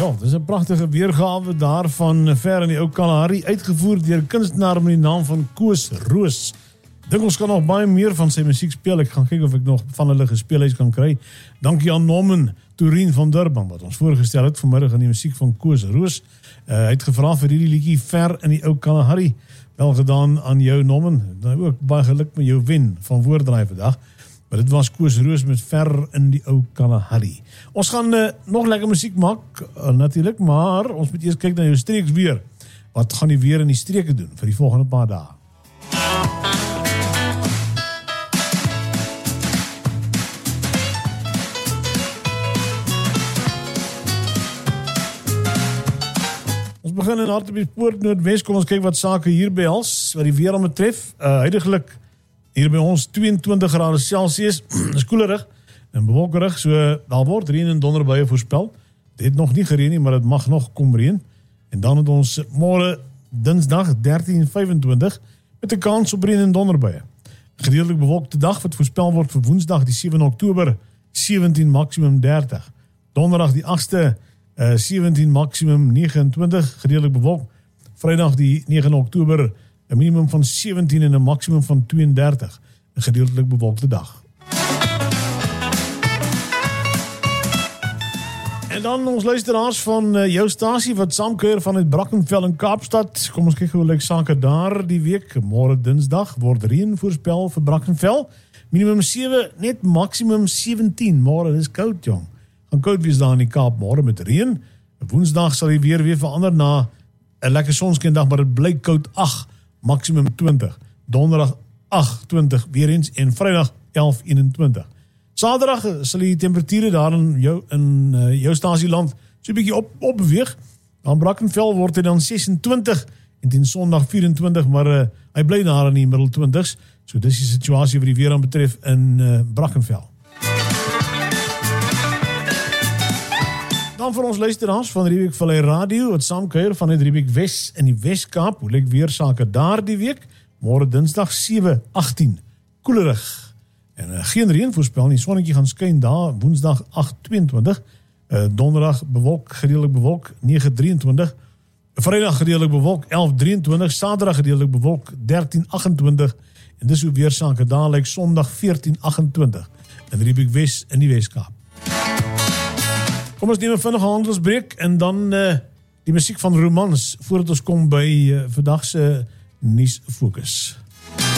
Wel, dis 'n pragtige weergawe daarvan ver in die ou Kalahari, uitgevoer deur 'n kunstenaar met die naam van Koos Roos. Dink ons kan nog baie meer van sy musiek speel. Ek gaan kyk of ek nog van hulle gespeelhuis kan kry. Dankie aan Norman Toerien van Durban wat ons voorgestel het vanmiddag in die musiek van Koos Roos. Hy het gevra vir hierdie liedjie ver in die ou Kalahari. Wel gedaan aan jou, Norman. Nou ook baie geluk met jou wen van Woorddraai vandag. Maar dit was Koos Roos met ver in die ou Kalahari. Ons gaan nog lekker musiek maak, natuurlijk, maar ons moet eers kyk na jou streeksweer. Wat gaan die weer in die streke doen vir die volgende paar dae? Ons begin in Hartbeespoort Noordwes. Kom ons kyk wat sake hier behels, wat die weer aan betref. Huidiglik hier by ons 22 grade Celsius, is koelerig en bewolkerig, so daar word reën en donderbuie voorspel. Dit het nog nie gereën nie, maar dit mag nog kom reën. En dan het ons môre Dinsdag 13:25 met 'n kans op reën en donderbuie. Gedeeltelik bewolkte dag wat voorspel word vir Woensdag die 7 Oktober, 17 maksimum 30. Donderdag die 8ste 17 maksimum 29, gedeeltelik bewolk. Vrydag die 9 Oktober 'n minimum van 17 en 'n maksimum van 32, 'n gedeeltelik bewolkte dag. En dan ons luisteraars van jou stasie wat saamkuier vanuit Brackenfell in Kaapstad. Kom ons kyk hoe lyk sake daar die week. Môre Dinsdag word reën voorspel vir Brackenfell. Minimum 7, net maksimum 17. Môre, dis koud, jong. Gaan koud wees daar in die Kaap môre met reën. Woensdag sal die weer verander na 'n lekker sonskyndag, maar dit bly koud 8, maksimum 20. Donderdag 8:20 weer eens en Vrydag 11:21. Saterdag sal die temperature daar in jou stasieland so 'n bietjie op beweeg. Aan Brackenfell word dit dan 26 en teen Sondag 24, maar hy bly daar in die middel 20s. So dis die situasie wat die weer aan betref in Brackenfell. Dan vir ons luisteraars van Riebeek Vallei Radio, wat saamkuier vanuit Riebeek Wes in die Weskaap. Hoe lyk weer sake daar die week? Môre Dinsdag 7:18, koelerig. En geen reën voorspel nie, sonnetjie gaan skyn daar, Woensdag 8:22, Donderdag bewolk, gedeeltelik bewolk, 9:23, Vrydag gedeeltelik bewolk, 11:23, Saterdag gedeeltelik bewolk, 13:28, en dis hoe weer sake daar lyk Sondag 14:28, in Riebeek Wes in die Weskaap. Kom ons neem 'n vinnige handelsbreek en dan die musiek van Romans voordat ons kom by vandag se nuusfokus.